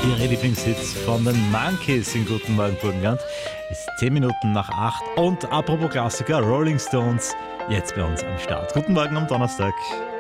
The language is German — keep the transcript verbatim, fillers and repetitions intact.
Ihre Lieblingshits von den Monkeys in Guten Morgen Burgenland. Ist zehn Minuten nach acht. Und apropos Klassiker, Rolling Stones, jetzt bei uns am Start. Guten Morgen am Donnerstag.